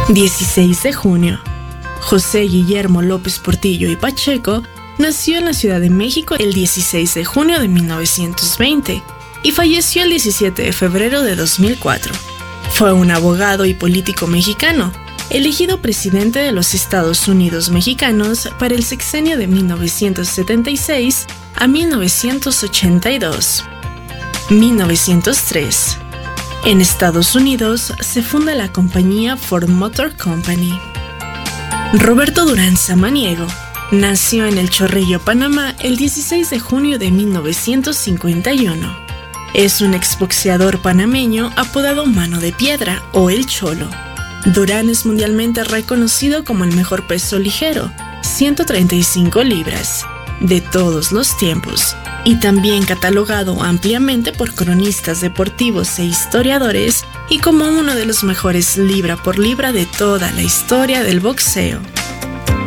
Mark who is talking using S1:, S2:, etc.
S1: 16 de junio. José Guillermo López Portillo y Pacheco nació en la Ciudad de México el 16 de junio de 1920 y falleció el 17 de febrero de 2004. Fue un abogado y político mexicano, elegido presidente de los Estados Unidos mexicanos para el sexenio de 1976 a 1982. 1903. En Estados Unidos se funda la compañía Ford Motor Company. Roberto Durán Samaniego nació en El Chorrillo, Panamá, el 16 de junio de 1951. Es un exboxeador panameño apodado Mano de Piedra o El Cholo. Durán es mundialmente reconocido como el mejor peso ligero, 135 libras, de todos los tiempos, y también catalogado ampliamente por cronistas deportivos e historiadores y como uno de los mejores libra por libra de toda la historia del boxeo.